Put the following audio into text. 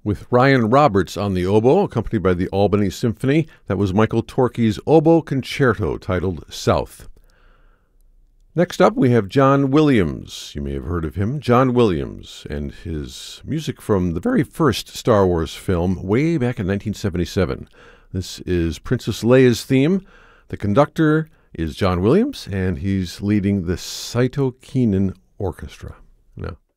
with Ryan Roberts on the oboe, accompanied by the Albany Symphony. That was Michael Torke's oboe concerto titled South. Next up, we have John Williams. You may have heard of him, John Williams, and his music from the very first Star Wars film way back in 1977. This is Princess Leia's theme. The conductor is John Williams, and he's leading the Saito Keenan Orchestra. Now,